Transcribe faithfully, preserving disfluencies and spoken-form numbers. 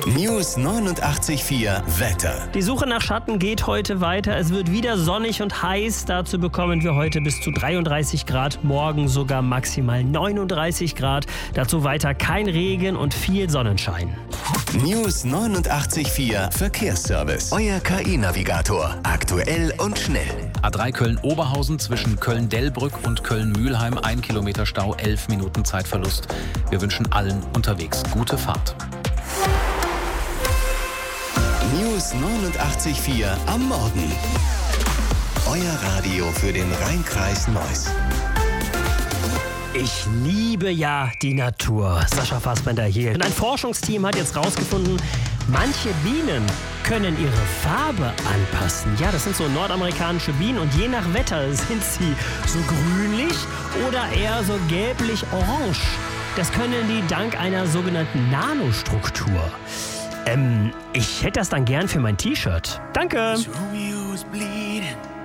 News neunundachtzig Komma vier Wetter. Die Suche nach Schatten geht heute weiter. Es wird wieder sonnig und heiß. Dazu bekommen wir heute bis zu dreiunddreißig Grad, morgen sogar maximal neununddreißig Grad. Dazu weiter kein Regen und viel Sonnenschein. News neunundachtzig Komma vier Verkehrsservice. Euer K I-Navigator. Aktuell und schnell. A drei Köln-Oberhausen zwischen Köln-Dellbrück und Köln-Mühlheim. Ein Kilometer Stau, elf Minuten Zeitverlust. Wir wünschen allen unterwegs gute Fahrt. News neunundachtzig Komma vier am Morgen. Euer Radio für den Rhein-Kreis Neuss. Ich liebe ja die Natur. Sascha Fassbender hier. Und ein Forschungsteam hat jetzt rausgefunden, manche Bienen können ihre Farbe anpassen. Ja, das sind so nordamerikanische Bienen und je nach Wetter sind sie so grünlich oder eher so gelblich-orange. Das können die dank einer sogenannten Nanostruktur. Ähm, ich hätte das dann gern für mein T-Shirt. Danke. Romeo was bleeding.